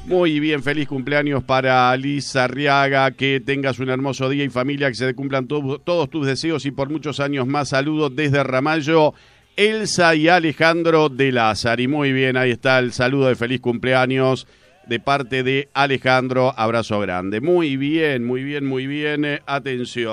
Muy bien, feliz cumpleaños para Liz Arriaga, que tengas un hermoso día y familia, que se cumplan todos tus deseos y por muchos años más. Saludos desde Ramallo, Elsa y Alejandro de Lázari. Muy bien, ahí está el saludo de feliz cumpleaños de parte de Alejandro. Abrazo grande. Muy bien, atención.